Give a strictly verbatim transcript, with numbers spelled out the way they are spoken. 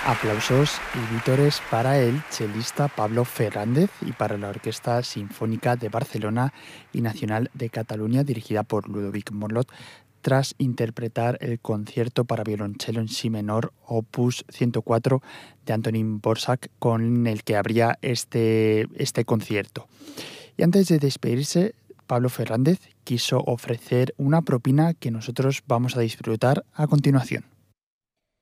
Aplausos y vítores para el chelista Pablo Fernández y para la Orquesta Sinfónica de Barcelona y Nacional de Cataluña, dirigida por Ludovic Morlot, tras interpretar el concierto para violonchelo en si menor opus ciento cuatro de Antonín Dvořák, con el que abría este, este concierto. Y antes de despedirse, Pablo Fernández quiso ofrecer una propina que nosotros vamos a disfrutar a continuación.